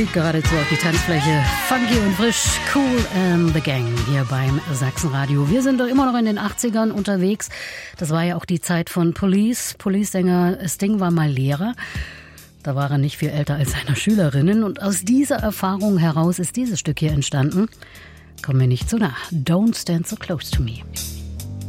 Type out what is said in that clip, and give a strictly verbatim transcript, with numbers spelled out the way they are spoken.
zieht geradezu auf die Tanzfläche. Funky und frisch, Kool and the Gang hier beim Sachsenradio. Wir sind doch immer noch in den achtzigern unterwegs. Das war ja auch die Zeit von Police. Police-Sänger Sting war mal Lehrer. Da war er nicht viel älter als seine Schülerinnen. Und aus dieser Erfahrung heraus ist dieses Stück hier entstanden. Komm mir nicht zu nah. Don't stand so close to me.